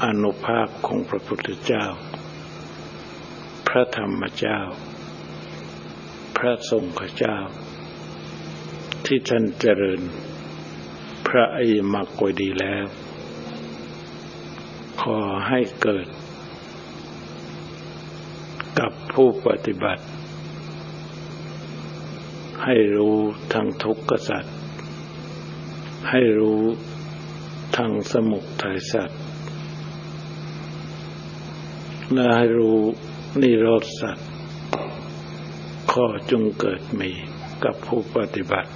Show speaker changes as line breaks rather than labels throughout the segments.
อานุภาพของพระพุทธเจ้าพระธรรมเจ้าพระสงฆ์เจ้าที่ท่านเจริญพระอริยมรรคไว้ดีแล้วขอให้เกิดกับผู้ปฏิบัติให้รู้ทั้งทุกขสัจให้รู้ทั้งสมุทัยสัจและให้รู้นิโรธสัจขอจงเกิดมีกับผู้ปฏิบัติ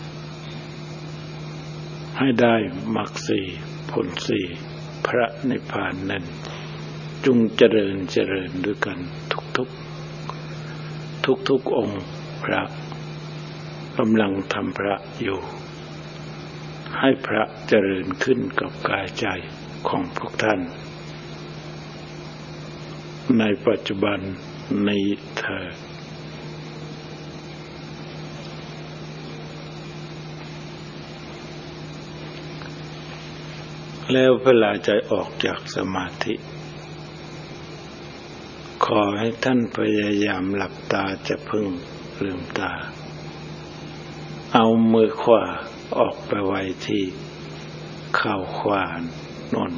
ให้ได้มรรคสี่ผลสี่พระนิพพานนั้นจงเจริญด้วยกันทุกองค์พระกำลังทำพระอยู่ให้พระเจริญขึ้นกับกายใจของพวกท่านในปัจจุบันนี้เถิดแล้วเวลาใจออกจากสมาธิขอให้ท่านพยายามหลับตาจะพึ่งลืมตาเอามือขวาออกไปไว้ที่เข่าขวานน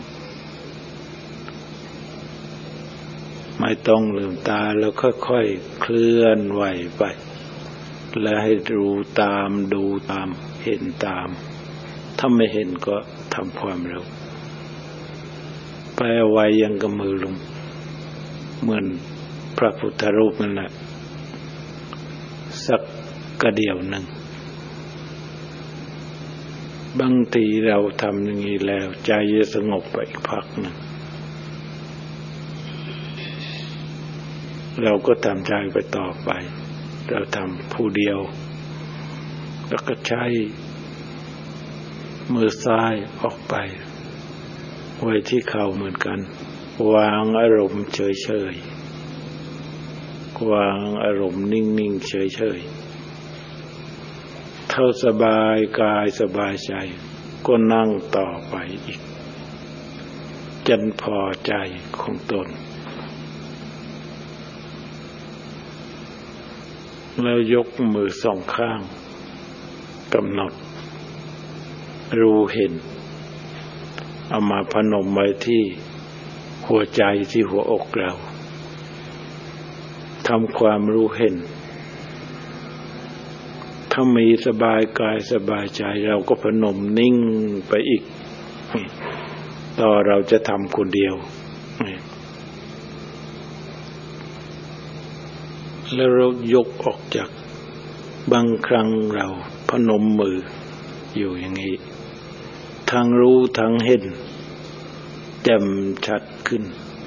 ไม่ต้องลืมตาแล้วค่อยๆเคลื่อนไหวไปและให้รู้ตามดูตามเห็นตามถ้าไม่เห็นก็ทำความเร็วไปเอาไว้ยังกับมือลงเหมือนพระพุทธรูปนั่นแหละสักกระเดี่ยวหนึ่งบางทีเราทำอย่างนี้แล้วใจจะสงบไปอีกพักหนึ่งเราก็ทำใจไปต่อไปเราทำผู้เดียวแล้วก็ใช้มือซ้ายออกไปไว้ที่เข่าเหมือนกันวางอารมณ์เฉยๆวางอารมณ์นิ่งๆเฉยๆเท่าสบายกายสบายใจก็นั่งต่อไปอีกจนพอใจของตนแล้วยกมือสองข้างกำหนดรู้เห็นเอามาพนมไว้ที่หัวใจที่หัวอกเราทำความรู้เห็นถ้ามีสบายกายสบายใจเราก็พนมนิ่งไปอีกต่อเราจะทำคนเดียวแล้วเรายกออกจากบางครั้งเราพนมมืออยู่อย่างนี้ทั้งรู้ทั้งเห็นแจ่มชัดขึ้น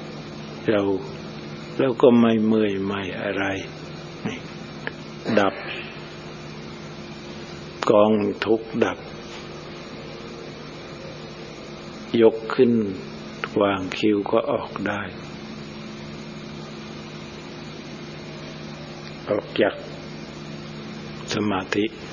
เราก็ไม่เมื่อยไม่อะไรดับกองทุกข์ดับยกขึ้นวางคิ้วก็ออกได้ออกจากสมาธิ